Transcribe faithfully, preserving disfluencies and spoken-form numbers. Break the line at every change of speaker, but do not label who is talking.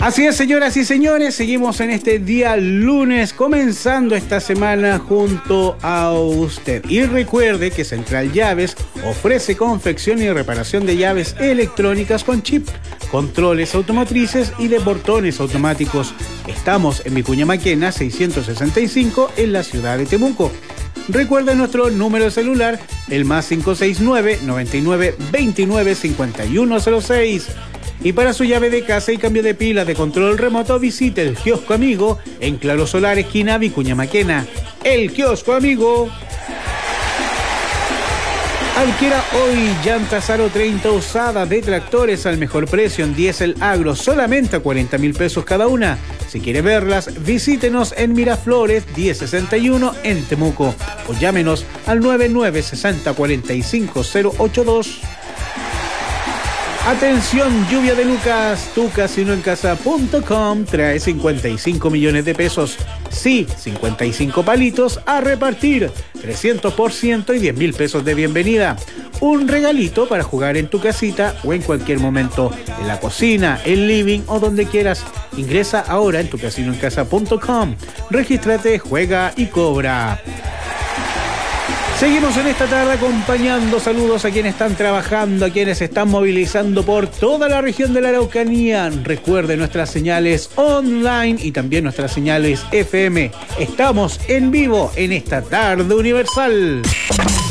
Así es, señoras y señores, seguimos en este día lunes, comenzando esta semana junto a usted. Y recuerde que Central Llaves ofrece confección y reparación de llaves electrónicas con chip, controles automotrices y de portones automáticos. Estamos en Vicuña Maquena seiscientos sesenta y cinco en la ciudad de Temuco. Recuerda nuestro número de celular, el más cinco seis nueve, noventa y nueve, veintinueve, cincuenta y uno cero seis. Y para su llave de casa y cambio de pilas de control remoto, visite el Kiosco Amigo en Claro Solar, esquina Vicuña Maquena. El Kiosco Amigo. Adquiera hoy llantas Aro treinta usadas de tractores al mejor precio en Diesel Agro, solamente a cuarenta mil pesos cada una. Si quiere verlas, visítenos en Miraflores diez sesenta y uno en Temuco o llámenos al nueve nueve seis cero, cuatro cinco cero ocho dos. Atención, lluvia de Lucas, tu casino en casa punto com trae cincuenta y cinco millones de pesos. Sí, cincuenta y cinco palitos a repartir, trescientos por ciento y diez mil pesos de bienvenida. Un regalito para jugar en tu casita o en cualquier momento, en la cocina, el living o donde quieras. Ingresa ahora en tu casino en casa punto com. Regístrate, juega y cobra. Seguimos en esta tarde acompañando. Saludos a quienes están trabajando, a quienes se están movilizando por toda la región de la Araucanía. Recuerde nuestras señales online y también nuestras señales F M. Estamos en vivo en esta tarde universal.